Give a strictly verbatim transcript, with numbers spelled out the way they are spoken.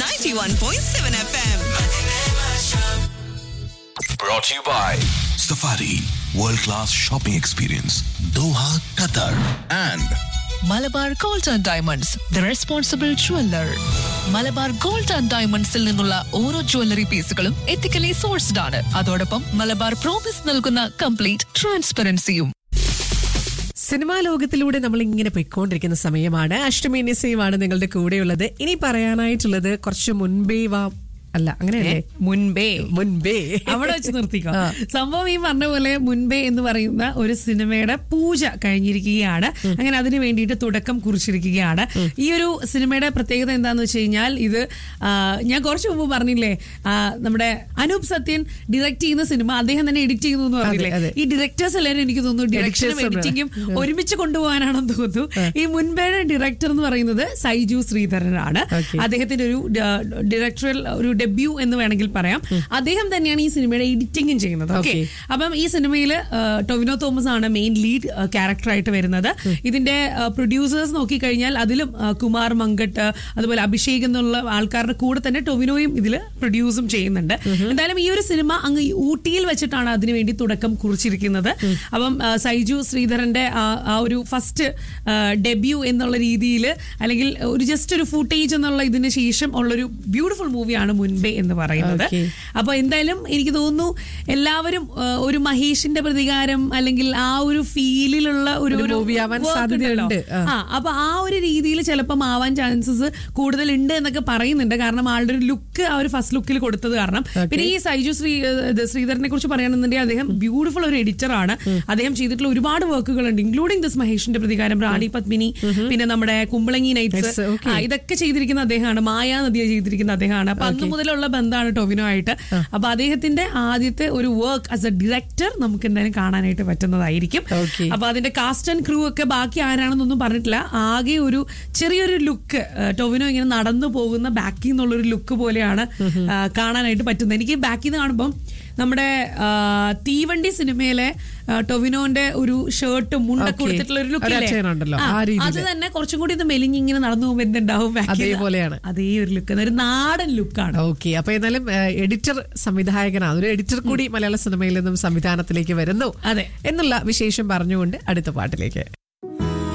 ninety-one point seven F M. Brought to you by Safari World Class Shopping Experience, Doha, Qatar, and Malabar gold and diamonds the responsible jeweller. Malabar gold and ഡയമണ്ട്സിൽ നിന്നുള്ള ഓരോ jewellery പീസുകളും ethically sourced ആണ്. അതോടൊപ്പം Malabar promise നൽകുന്ന complete ട്രാൻസ്പെറൻസിയും. Cinema ലോകത്തിലൂടെ നമ്മൾ ഇങ്ങനെ പോയിക്കൊണ്ടിരിക്കുന്ന സമയമാണ്. അഷ്ടമി നിസയുമാണ് നിങ്ങളുടെ കൂടെയുള്ളത്. ഇനി പറയാനായിട്ടുള്ളത് കുറച്ച് മുൻപേ വാ അല്ല അങ്ങനെയല്ലേ മുൻപേ മുൻപേ അവിടെ വെച്ച് നിർത്തിക്കോ. സംഭവം ഈ പറഞ്ഞ പോലെ മുൻപേ എന്ന് പറയുന്ന ഒരു സിനിമയുടെ പൂജ കഴിഞ്ഞിരിക്കുകയാണ്. അങ്ങനെ അതിന് വേണ്ടിയിട്ട് തുടക്കം കുറിച്ചിരിക്കുകയാണ്. ഈ ഒരു സിനിമയുടെ പ്രത്യേകത എന്താന്ന് വെച്ച് കഴിഞ്ഞാൽ ഇത് ഞാൻ കുറച്ച് മുമ്പ് പറഞ്ഞില്ലേ, നമ്മുടെ അനൂപ് സത്യൻ ഡയറക്ട് ചെയ്യുന്ന സിനിമ അദ്ദേഹം തന്നെ എഡിറ്റ് ചെയ്യുന്നു എന്ന് പറഞ്ഞില്ലേ. ഈ ഡയറക്ടേഴ്സ് എല്ലാവരും എനിക്ക് തോന്നുന്നു ഡയറക്ഷനും എഡിറ്റിംഗും ഒരുമിച്ച് കൊണ്ടുപോകാനാണെന്ന് തോന്നുന്നു. ഈ മുൻപേയുടെ ഡയറക്ടർ എന്ന് പറയുന്നത് സൈജു ശ്രീധരനാണ്. അദ്ദേഹത്തിന്റെ ഒരു ഡയറക്ടറൽ ഒരു ഡെബ്യൂ എന്ന് വേണമെങ്കിൽ പറയാം. അദ്ദേഹം തന്നെയാണ് ഈ സിനിമയുടെ എഡിറ്റിംഗും ചെയ്യുന്നത്. ഓക്കെ, അപ്പം ഈ സിനിമയിൽ ടൊവിനോ തോമസ് ആണ് മെയിൻ ലീഡ് ക്യാരക്ടറായിട്ട് വരുന്നത്. ഇതിന്റെ പ്രൊഡ്യൂസേഴ്സ് നോക്കിക്കഴിഞ്ഞാൽ അതിലും കുമാർ മങ്കട്ട് അതുപോലെ അഭിഷേക് എന്നുള്ള ആൾക്കാരുടെ കൂടെ തന്നെ ടൊവിനോയും ഇതിൽ പ്രൊഡ്യൂസും ചെയ്യുന്നുണ്ട്. എന്തായാലും ഈ ഒരു സിനിമ അങ്ങ് ഊട്ടിയിൽ വെച്ചിട്ടാണ് അതിനുവേണ്ടി തുടക്കം കുറിച്ചിരിക്കുന്നത്. അപ്പം സൈജു ശ്രീധരന്റെ ആ ഒരു ഫസ്റ്റ് ഡെബ്യൂ എന്നുള്ള രീതിയിൽ അല്ലെങ്കിൽ ഒരു ജസ്റ്റ് ഒരു ഫുട്ടേജ് എന്നുള്ള ഇതിന് ശേഷം ഉള്ളൊരു ബ്യൂട്ടിഫുൾ മൂവിയാണ് മുൻപേ എന്ന് പറയുന്നത്. അപ്പൊ എന്തായാലും എനിക്ക് തോന്നുന്നു എല്ലാവരും ഒരു മഹേഷിന്റെ പ്രതികാരം അല്ലെങ്കിൽ ആ ഒരു ഫീലിലുള്ള ഒരു സാധ്യതയുണ്ട്. ആ അപ്പൊ ആ ഒരു രീതിയിൽ ചിലപ്പം ആവാൻ ചാൻസസ് കൂടുതലുണ്ട് എന്നൊക്കെ പറയുന്നുണ്ട്. കാരണം ആളുടെ ഒരു ലുക്ക് ആ ഒരു ഫസ്റ്റ് ലുക്കിൽ കൊടുത്തത് കാരണം. പിന്നെ ഈ സൈജു ശ്രീ ശ്രീധരനെ കുറിച്ച് പറയുകയാണെന്നുണ്ടെങ്കിൽ അദ്ദേഹം ബ്യൂട്ടിഫുൾ ഒരു എഡിറ്റർ ആണ്. അദ്ദേഹം ചെയ്തിട്ടുള്ള ഒരുപാട് വർക്കുകൾ ഉണ്ട്, ഇൻക്ലൂഡിംഗ് ദിസ് മഹേഷിന്റെ പ്രതികാരം, റാണി പത്മിനി, പിന്നെ നമ്മുടെ കുമ്പളങ്ങി നൈറ്റ്സ്, ഇതൊക്കെ ചെയ്തിരിക്കുന്ന അദ്ദേഹമാണ്. മായാനദിയ ചെയ്തിരിക്കുന്ന അദ്ദേഹമാണ്. അപ്പൊ അന്ന് മുതലുള്ള ബന്ധമാണ് ടൊവിനോ ആയിട്ട്. അപ്പൊ അദ്ദേഹത്തിന്റെ ആദ്യത്തെ ഒരു വർക്ക് ആസ് എ ഡയറക്ടർ നമുക്ക് എന്തായാലും കാണാനായിട്ട് പറ്റുന്നതായിരിക്കും. അപ്പൊ അതിന്റെ കാസ്റ്റ് ആൻഡ് ക്രൂ ഒക്കെ ബാക്കി ആരാണെന്നൊന്നും പറഞ്ഞിട്ടില്ല. ആകെ ഒരു ചെറിയൊരു ലുക്ക് ടൊവിനോ ഇങ്ങനെ നടന്നു പോകുന്ന ബാക്കിൽ നിന്നുള്ളൊരു ലുക്ക് പോലെയാണ് കാണാനായിട്ട് പറ്റുന്നത്. എനിക്ക് ബാക്കിൽ നിന്ന് കാണുമ്പം നമ്മുടെ തീവണ്ടി സിനിമയിലെ ടൊവിനോന്റെ ഒരു ഷർട്ടും മുണ്ടൊക്കെ കൊടുത്തിട്ടുള്ള ഒരു ലുക്ക്, അത് തന്നെ കുറച്ചും കൂടി ഇത് മെലിഞ്ഞിങ്ങനെ നടന്നു പോകുമ്പോൾ എന്തുണ്ടാവും അതേപോലെയാണ്. അതേ ഒരു ലുക്ക്, ഒരു നാടൻ ലുക്കാണ്. ഓക്കെ, അപ്പൊ എന്നാലും എഡിറ്റർ സംവിധായകനാണ്, ഒരു എഡിറ്റർ കൂടി മലയാള സിനിമയിൽ നിന്നും സംവിധാനത്തിലേക്ക് വരുന്നു എന്നുള്ള വിശേഷം പറഞ്ഞുകൊണ്ട് അടുത്ത പാട്ടിലേക്ക്.